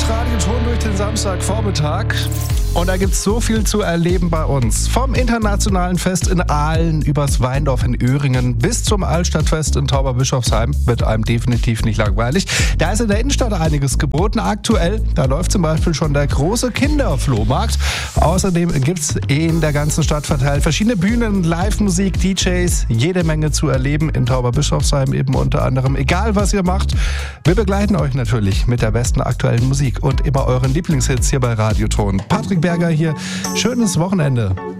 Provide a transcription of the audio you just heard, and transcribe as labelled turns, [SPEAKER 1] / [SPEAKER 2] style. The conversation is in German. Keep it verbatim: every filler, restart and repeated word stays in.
[SPEAKER 1] Radioton durch den Samstagvormittag. Und da gibt's so viel zu erleben bei uns. Vom internationalen Fest in Aalen übers Weindorf in Öhringen bis zum Altstadtfest in Tauberbischofsheim wird einem definitiv nicht langweilig. Da ist in der Innenstadt einiges geboten. Aktuell, da läuft zum Beispiel schon der große Kinderflohmarkt. Außerdem gibt's in der ganzen Stadt verteilt verschiedene Bühnen, Live-Musik, D Js, jede Menge zu erleben in Tauberbischofsheim eben unter anderem. Egal was ihr macht, wir begleiten euch natürlich mit der besten aktuellen Musik und immer euren Lieblingshits hier bei Radioton. Patrick Berger hier. Schönes Wochenende.